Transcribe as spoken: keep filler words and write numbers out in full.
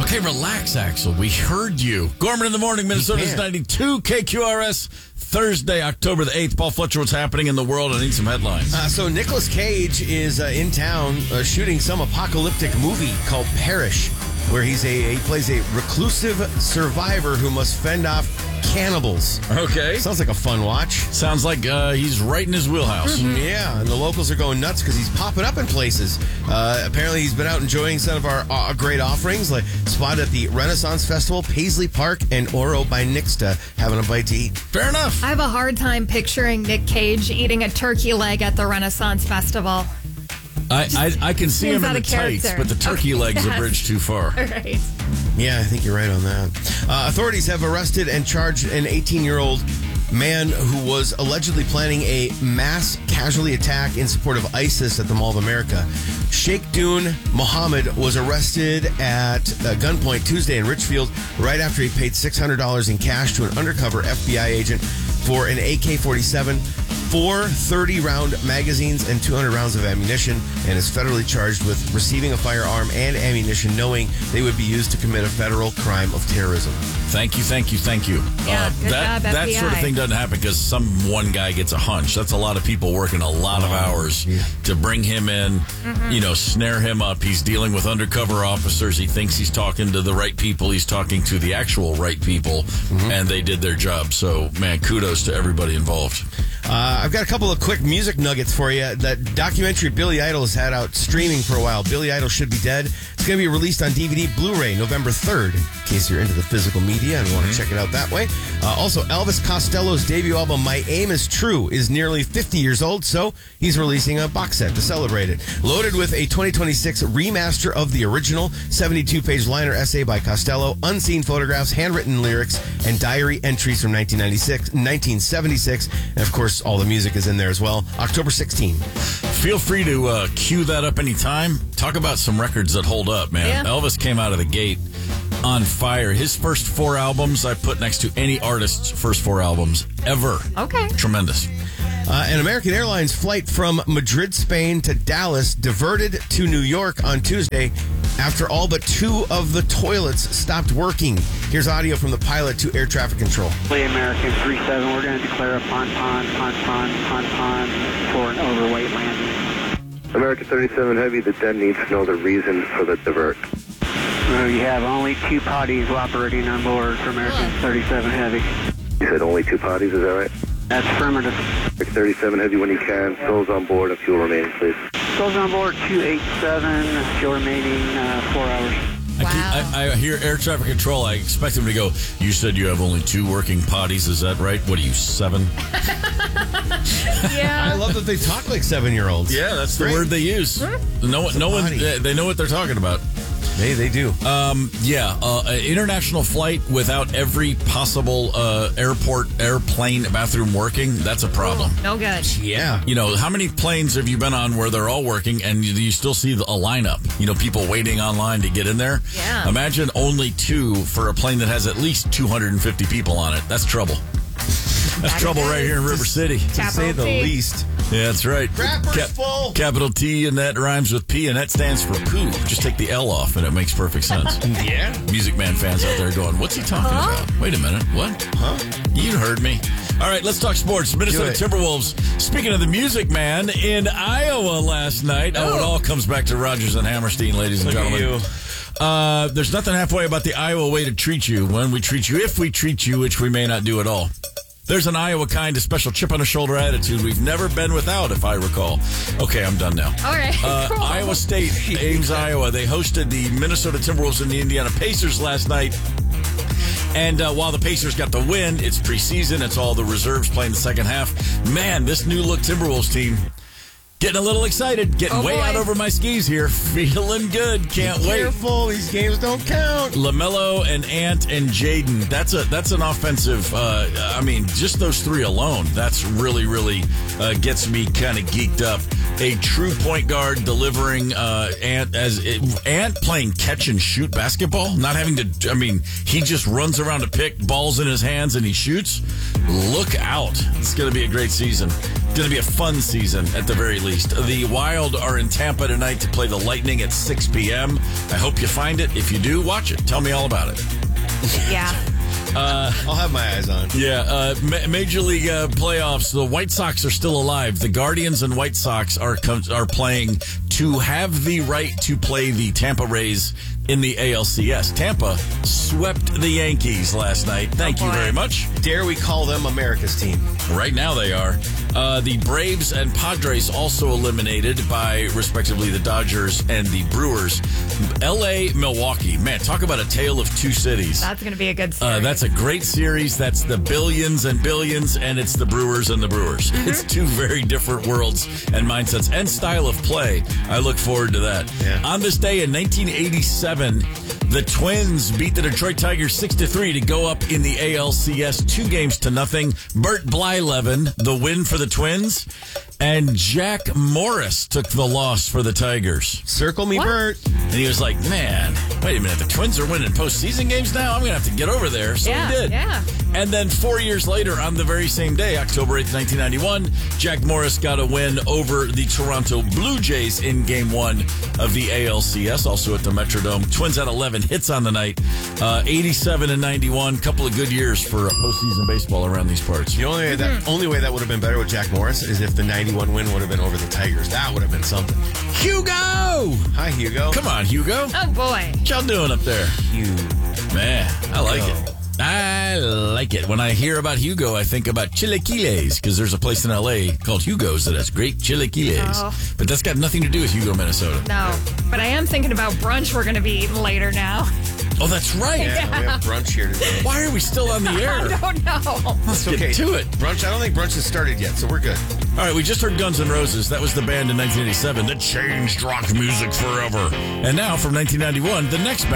Okay, relax, Axel. We heard you. Gorman in the morning, Minnesota's ninety-two, K Q R S, Thursday, October the eighth. Paul Fletcher, what's happening in the world? I need some headlines. Uh, so Nicolas Cage is uh, in town uh, shooting some apocalyptic movie called Perish, where he's a he plays a reclusive survivor who must fend off cannibals. Okay. Sounds like a fun watch. Sounds like uh, he's right in his wheelhouse. Mm-hmm. Yeah, and the locals are going nuts because he's popping up in places. Uh, apparently, he's been out enjoying some of our uh, great offerings, like spotted at the Renaissance Festival, Paisley Park, and Oro by Nixta, having a bite to eat. Fair enough. I have a hard time picturing Nick Cage eating a turkey leg at the Renaissance Festival. I, I I can see him in the tights, character. but the turkey Okay, leg's yes. a bridge too far. All right. Yeah, I think you're right on that. Uh, authorities have arrested and charged an eighteen-year-old man who was allegedly planning a mass casualty attack in support of ISIS at the Mall of America. Sheikh Dune Mohammed was arrested at uh, gunpoint Tuesday in Richfield right after he paid six hundred dollars in cash to an undercover F B I agent for an A K forty-seven, four thirty-round magazines, and two hundred rounds of ammunition, and is federally charged with receiving a firearm and ammunition knowing they would be used to commit a federal crime of terrorism. Thank you, thank you, thank you. Yeah, good that job, that F B I. sort of thing doesn't happen because some one guy gets a hunch. That's a lot of people working a lot of hours yeah. to bring him in, Mm-hmm. you know, snare him up. He's dealing with undercover officers. He thinks he's talking to the right people. He's talking to the actual right people, Mm-hmm. and they did their job. So, man, kudos to everybody involved. Uh, I've got a couple of quick music nuggets for you. That documentary Billy Idol has had out streaming for a while. Billy Idol Should Be Dead. It's going to be released on D V D Blu-ray November third, in case you're into the physical media and want to check it out that way. Uh, also, Elvis Costello's debut album, My Aim Is True, is nearly fifty years old, so he's releasing a box set to celebrate it. Loaded with a twenty twenty-six remaster of the original, seventy-two page liner essay by Costello, unseen photographs, handwritten lyrics, and diary entries from nineteen ninety-six, nineteen seventy-six, and of course, all the music is in there as well. October sixteenth. Feel free to uh, cue that up anytime. Talk about some records that hold up, man. Yeah. Elvis came out of the gate on fire. His first four albums I put next to any artist's first four albums ever. Okay. Tremendous. Uh, an American Airlines flight from Madrid, Spain to Dallas diverted to New York on Tuesday after all but two of the toilets stopped working. Here's audio from the pilot to air traffic control. American three seven, we're going to declare a pon pon pon pon pon pon for an overweight landing. American thirty-seven Heavy, the den needs to know the reason for the divert. We have only two potties operating on board for American thirty-seven Heavy. You said only two potties, is that right? That's affirmative. American thirty-seven Heavy, when you can, souls on board and fuel remaining, please. Souls on board two eighty-seven, fuel remaining uh, four hours. I, Wow. keep, I, I hear air traffic control. I expect him to go, you said you have only two working potties. Is that right? What are you, seven? I Yeah. love that they talk like seven-year-olds. Yeah, that's the Great. word they use. No one, no one, potty. they they know what they're talking about. They, they do. Um, yeah, uh, an international flight without every possible uh, airport, airplane, bathroom working, that's a problem. No good. Yeah. You know, how many planes have you been on where they're all working and you, you still see a lineup? You know, people waiting online to get in there? Yeah. Imagine only two for a plane that has at least two hundred fifty people on it. That's trouble. That's That trouble is. right here in River City. To say the T. least. Yeah, that's right. Crapper's Cap- full. Capital T, and that rhymes with P, and that stands for poo. Just take the L off, and it makes perfect sense. Yeah. Music Man fans out there going, what's he talking Huh? about? Wait a minute. What? Huh? You heard me. All right, let's talk sports. Minnesota Do it. Timberwolves. Speaking of the Music Man, in Iowa last night. Oh, it all comes back to Rogers and Hammerstein, ladies and Look at gentlemen. you. Uh, there's nothing halfway about the Iowa way to treat you when we treat you, if we treat you, which we may not do at all. There's an Iowa kind of special chip on the shoulder attitude we've never been without, if I recall. Okay, I'm done now. All right. Uh, Cool. Iowa State, Ames, Iowa. They hosted the Minnesota Timberwolves and the Indiana Pacers last night. And uh, while the Pacers got the win, it's preseason. It's all the reserves playing the second half. Man, this new look Timberwolves team, getting a little excited. Getting Oh, way boy. out over my skis here. Feeling good. Can't wait. Careful, these games don't count. LaMelo and Ant and Jaden. That's a that's an offensive. Uh, I mean, just those three alone. That's really really uh, gets me kind of geeked up. A true point guard delivering uh, Ant as it, Ant playing catch and shoot basketball, not having to. I mean, he just runs around to pick balls in his hands and he shoots. Look out! It's going to be a great season. Going to be a fun season at the very least. The Wild are in Tampa tonight to play the Lightning at six p.m. I hope you find it. If you do, watch it. Tell me all about it. Yeah. Uh, I'll have my eyes on. Yeah, uh, ma- Major League uh, playoffs. The White Sox are still alive. The Guardians and White Sox are com- are playing to have the right to play the Tampa Rays in the A L C S. Tampa swept the Yankees last night. Thank Oh, you boy. very much. Dare we call them America's team? Right now they are. Uh, the Braves and Padres also eliminated by, respectively, the Dodgers and the Brewers. L A, Milwaukee. Man, talk about a tale of two cities. That's going to be a good series. Uh, that's a great series. That's the billions and billions, and it's the Brewers and the Brewers. Mm-hmm. It's two very different worlds and mindsets and style of play. I look forward to that. Yeah. On this day in nineteen eighty-seven, the Twins beat the Detroit Tigers six to three to go up in the A L C S two games to nothing. Bert Blyleven, the win for the Twins, and Jack Morris took the loss for the Tigers. Circle me, What? Bert. And he was like, man, wait a minute, the Twins are winning postseason games now? I'm going to have to get over there. So Yeah, he did. yeah. And then four years later, on the very same day, October eighth, nineteen ninety-one, Jack Morris got a win over the Toronto Blue Jays in game one of the A L C S, also at the Metrodome. Twins had eleven hits on the night, uh, eighty-seven and ninety-one. Couple of good years for postseason baseball around these parts. The only way that only way that would have been better with Jack Morris is if the ninety-one win would have been over the Tigers. That would have been something. Hugo! Hi, Hugo. Come on, Hugo. Oh, boy. What y'all doing up there? Hugo. Man, I like Hugo. it. I like it. When I hear about Hugo, I think about chilaquiles, because there's a place in L A called Hugo's that has great chilaquiles. Oh. But that's got nothing to do with Hugo, Minnesota. No. But I am thinking about brunch we're going to be eating later now. Oh, that's right. Yeah, we have brunch here today. Why are we still on the I air? don't know. Let's It's get to it. Brunch. I don't think brunch has started yet, so we're good. All right, we just heard Guns N' Roses. That was the band in nineteen eighty-seven that changed rock music forever. And now, from nineteen ninety-one, the next band